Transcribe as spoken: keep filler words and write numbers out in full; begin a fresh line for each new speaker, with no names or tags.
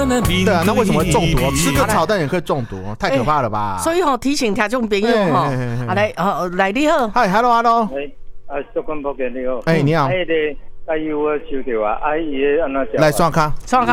对啊，那为什么会中毒？吃个炒蛋也可以中毒，太可怕了吧？
所以吼提醒听众朋友吼，啊来，哦来你好，
嗨 ，hello hello，
哎，啊，小关博哥你好，
哎你好，
哎的，哎有我收到啊，哎伊个安怎讲？
来刷卡，
刷卡。